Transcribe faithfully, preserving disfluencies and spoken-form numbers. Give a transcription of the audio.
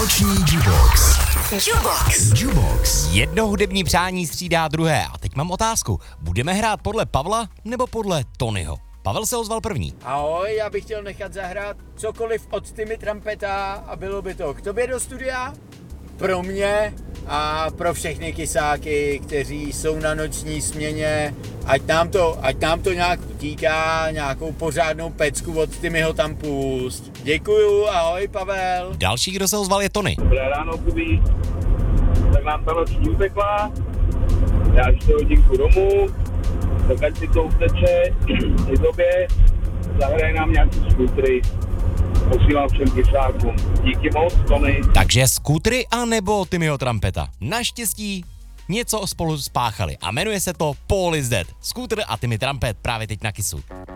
Noční Jubox. Jubox. Jubox. Jedno hudební přání střídá druhé. A teď mám otázku. Budeme hrát podle Pavla nebo podle Tonyho? Pavel se ozval první. Ahoj, já bych chtěl nechat zahrát cokoliv od Timmy Trumpeta a bylo by to k tobě do studia, pro mě a pro všechny kysáky, kteří jsou na noční směně. Ať nám to, ať nám to nějak utíká, nějakou pořádnou pecku od Timmyho tam pust. Děkuju, ahoj Pavel. Další, kdo se ozval, je Tony. Dobré ráno, Kubí. Tak nám ta noční utekla. Já ještě hodinku domů. Tak ať si to uteče i tobě. Zahraj nám nějaký skutry. Posílám všem kysákům. Díky moc, Tony. Takže skútry a nebo Timmyho Trumpeta. Naštěstí něco spolu spáchali a jmenuje se to Paul is Dead. Skútr a Timmy Trumpet právě teď na Kissu.